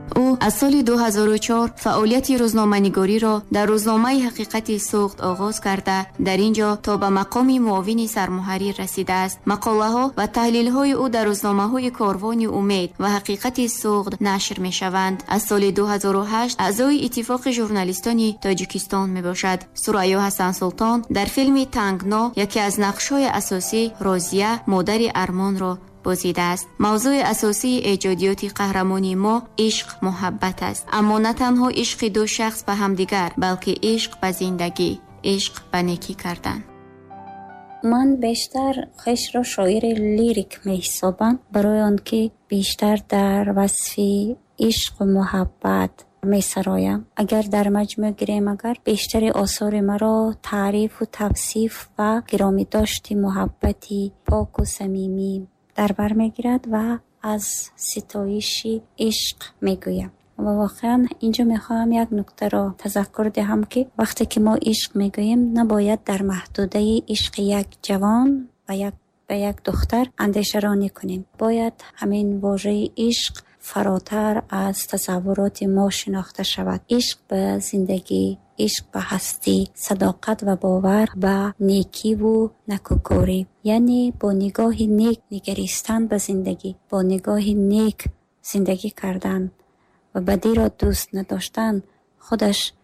او از سال 2004 فعالیت روزنامه‌نگاری را در روزنامه حقیقت سوخت آغاز کرده در اینجا تا به مقام معاون سرمحرر رسیده است. مقاله‌ها و تحلیل‌های او در روزنامه‌های کاروان امید و حقیقت سوخت نشر می‌شوند. از سال 2008 اعضای اتفاق ژورنالیستان تاجیکستان میباشد. ثریا حسن سلطان در فیلم تنگنا یکی از نقش‌های اساسی رازیه مادر ارمان را بازیده است. موضوع اساسی ایجادیات قهرمانی ما عشق محبت است، اما نه تنها عشق دو شخص به همدیگر، بلکه عشق به زندگی، عشق به نیکی کردن. من بیشتر خودش را شاعر لیریک می حسابم، برای آنکه بیشتر در وصف عشق و محبت می سرایم. اگر در مجموع گیریم، اگر بیشتر آثار مرا تعریف و توصیف و گرامی داشتی محبتی پاک و صمیمی در بر می گیرد و از ستایش عشق می گویم. و واقعا اینجا می خواهم یک نکته را تذکر دهم که وقتی که ما عشق می گوییم نباید در محدوده عشق یک جوان و یک دختر اندیشه رانی کنیم. باید همین واژه عشق فراتر از تصورات ما شناخته شود. عشق به زندگی، عشق به هستی، صداقت و باور به نیکی و نکوکاری، یعنی با نگاه نیک نگریستن به زندگی، با نگاه نیک زندگی کردن و بدی را دوست نداشتن خودش